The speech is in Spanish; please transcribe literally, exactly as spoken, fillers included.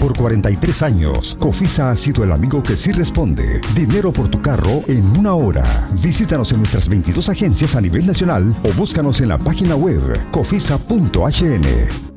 Por cuarenta y tres años, Cofisa ha sido el amigo que sí responde. Dinero por tu carro en una hora. Visítanos en nuestras veintidós agencias a nivel nacional o búscanos en la página web cofisa punto h n.